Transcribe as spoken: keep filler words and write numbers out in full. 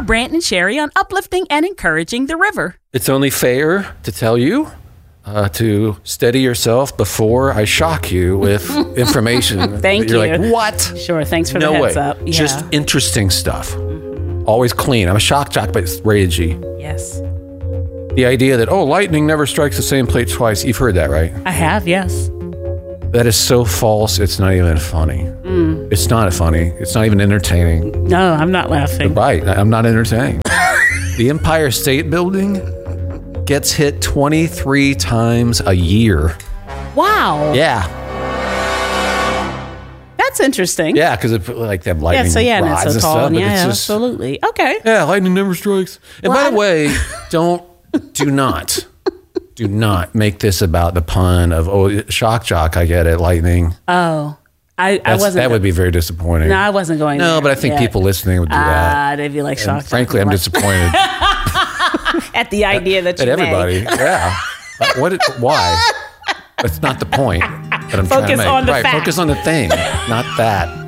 Brant and Sherry on uplifting and encouraging the river. It's only fair to tell you uh, to steady yourself before I shock you with information. Thank You're you. like, what? Sure, thanks for no the heads way. up. Yeah. Just interesting stuff. Mm-hmm. Always clean. I'm a shock jock, but it's rated G. Yes. The idea that, oh, lightning never strikes the same place twice. You've heard that, right? I have, yes. That is so false, it's not even funny. Mm. It's not funny. It's not even entertaining. No, I'm not laughing. Right. I'm not entertaining. The Empire State Building gets hit twenty-three times a year. Wow. Yeah. That's interesting. Yeah, because like they have lightning Yeah, so yeah, and rods it's so and tall. stuff. And But yeah, it's just, absolutely. Okay. yeah, lightning never strikes. And Well, by I- the way, don't, do not, do not make this about the pun of, oh, shock jock, I get it, lightning. Oh. I, I That's, wasn't. that would be very disappointing. No, I wasn't going No, there. but I think Yeah. people listening would do that. Ah, they'd be like And shocked. frankly, I'm like, disappointed at the idea that at you everybody. may. Yeah. Uh, What? it- Why? That's not the point that I'm trying to Focus make. on the right. fact. Focus on the thing, not that.